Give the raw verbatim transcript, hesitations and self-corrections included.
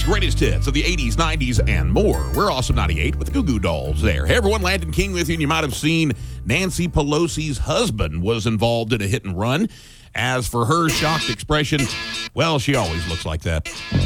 greatest hits of the eighties, nineties, and more. We're Awesome ninety-eight with the Goo Goo Dolls there. Hey, everyone, Landon King with you, and you might have seen Nancy Pelosi's husband was involved in a hit and run. As for her shocked expression, well, she always looks like that.